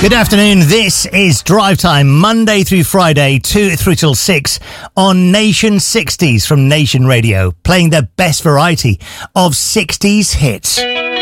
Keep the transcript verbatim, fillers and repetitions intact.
Good afternoon. This is Drive Time, Monday through Friday, two through till six on Nation sixties from Nation Radio, playing the best variety of sixties hits.